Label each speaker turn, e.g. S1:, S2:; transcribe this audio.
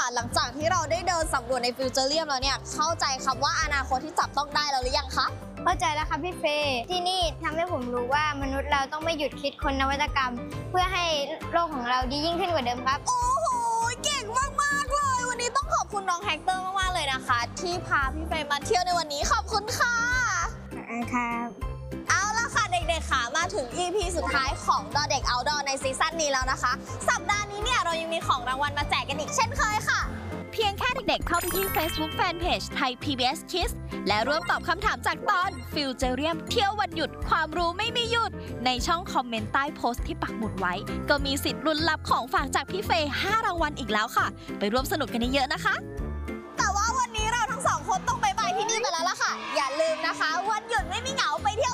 S1: หลังจากที่เราได้เดินสำรวจในฟิวเจอเรียมแล้วเนี่ยเข้าใจคำว่าอนาคตที่จับต้องได้แล้วหรือยังคะ
S2: เข้าใจแล้วครับพี่เฟย์ที่นี่ทำให้ผมรู้ว่ามนุษย์เราต้องไม่หยุดคิดค้นนวัตกรรม เพื่อให้โลกของเราดียิ่งขึ้นกว่าเดิมครับ
S1: โอ้โหเก่งมากๆเลยวันนี้ต้องขอบคุณน้องแฮกเตอร์มากๆเลยนะคะที่พาพี่เฟย์มาเที่ยวในวันนี้ขอบคุณค่ะ
S2: ครับ
S1: เอาละค่ะเด็กๆค่ะมาถึง EP สุดท้ายของดอเด็กเอาท์ดอร์ในซีซั่นนี้แล้วนะคะสัปดาห์นี้เนี่ยเรายังมีของรางวัลมาแจกกันอีกเช่นเคยค่ะ
S3: เพียงแค่เด็กๆเข้าไปที่ Facebook Fanpage ไทย PBS Kids และร่วมตอบคำถามจากตอนฟิวเจอเรียมเที่ยววันหยุดความรู้ไม่มีหยุดในช่องคอมเมนต์ใต้โพสต์ที่ปักหมุดไว้ก็มีสิทธิ์ลุ้นรับของฝากจากพี่เฟย์5 รางวัลอีกแล้วค่ะไปร่วมสนุกกันเยอะๆนะคะ
S1: แต่ว่าวันนี้เราทั้งสองคนต้องไปที่นี่ไปแล้วล่ะค่ะอย่าลืมนะคะวันหยุดไม่มีเหงาไปเที่ยว